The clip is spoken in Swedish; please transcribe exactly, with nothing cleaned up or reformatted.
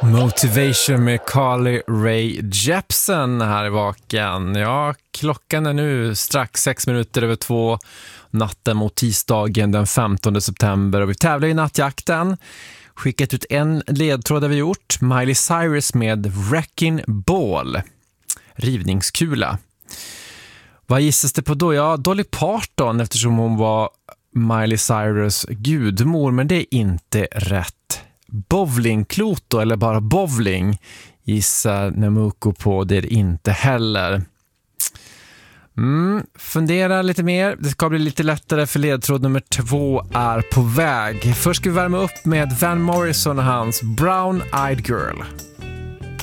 Motivation med Carly Rae Jepsen här i Vaken. Ja, klockan är nu strax sex minuter över två, natten mot tisdagen den femtonde september, och vi tävlar i nattjakten. Skickat ut en ledtråd har vi gjort. Miley Cyrus med Wrecking Ball, rivningskula. Vad gissas det på då? Ja, Dolly Parton, eftersom hon var Miley Cyrus gudmor, men det är inte rätt. Bowlingkloto eller bara bowling gissar Namuko på, det är inte heller. Mm, fundera lite mer. Det ska bli lite lättare, för ledtråd nummer två är på väg. Först ska vi värma upp med Van Morrison och hans Brown Eyed Girl.